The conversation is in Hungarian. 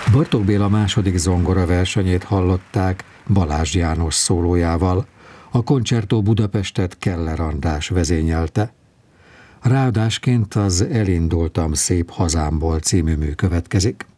Bartók Béla második zongora versenyét hallották Balázs János szólójával. A Concerto Budapestet Keller András vezényelte. Ráadásként az Elindultam szép hazámból című mű következik.